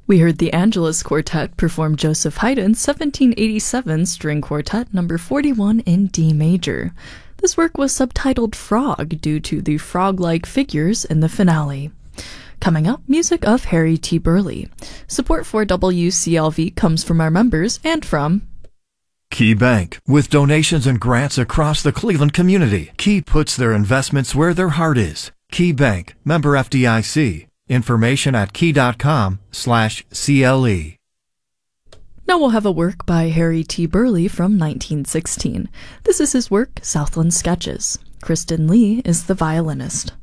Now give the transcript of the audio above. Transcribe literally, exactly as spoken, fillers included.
We heard the Angelus Quartet perform Joseph Haydn's seventeen eighty-seven String Quartet number forty-one in D major. This work was subtitled Frog due to the frog-like figures in the finale. Coming up, music of Harry T. Burleigh. Support for W C L V comes from our members and from Key Bank. With donations and grants across the Cleveland community, Key puts their investments where their heart is. Key Bank, member F D I C. Information at key.com slash CLE. Now we'll have a work by Harry T. Burleigh from nineteen sixteen. This is his work, Southland Sketches. Kristen Lee is the violinist.